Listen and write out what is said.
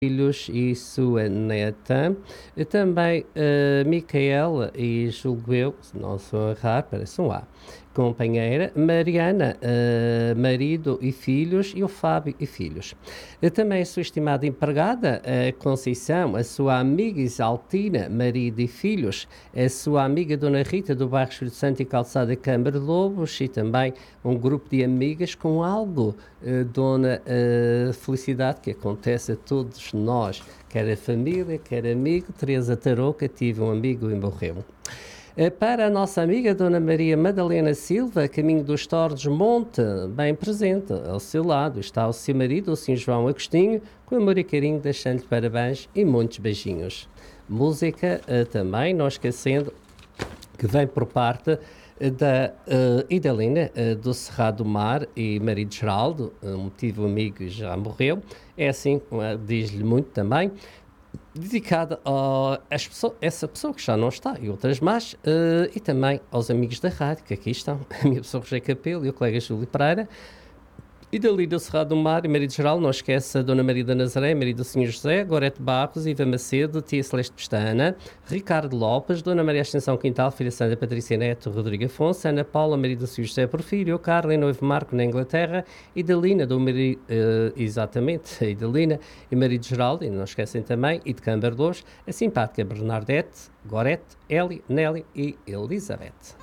filhos e sua neta, e também Micaela e julgo eu, se não sou a errar, parece um A, companheira, Mariana, marido e filhos, e o Fábio e filhos. Também a sua estimada empregada, a Conceição, a sua amiga Isaltina, marido e filhos, a sua amiga Dona Rita, do bairro Espírito Santo e Calçada Câmara de Lobos, e também um grupo de amigas com algo, Dona Felicidade, que acontece a todos nós, quer a família, quer amigo. Teresa Tarouca, tive um amigo e morreu. Para a nossa amiga Dona Maria Madalena Silva, caminho dos Torres Monte, bem presente, ao seu lado está o seu marido, o Sr. João Agostinho, com amor e carinho, deixando-lhe parabéns e muitos beijinhos. Música também, não esquecendo, que vem por parte da Idalina, do Cerrado do Mar, e marido Geraldo, motivo amigo, já morreu. É assim, diz-lhe muito também, dedicada a essa pessoa que já não está, e outras mais, e também aos amigos da rádio, que aqui estão, a minha pessoa Rogério Capelo e o colega Júlio Pereira, e dali do Cerrado do Mar, e marido geral, não esqueça a Dona Maria da Nazaré, marido do Sr. José, Gorete Barros, Iva Macedo, Tia Celeste Pestana, Ricardo Lopes, Dona Maria Ascensão Quintal, Filha Santa Patrícia Neto, Rodrigo Afonso, Ana Paula, marido do Sr. José Porfírio, Carla e noivo Marco na Inglaterra, Idalina, do marido, exatamente, Idalina, e marido Geraldo, e não esquecem também, e de Câmara de Lourdes, a simpática Bernadette, Gorete, Eli, Nelly e Elizabeth.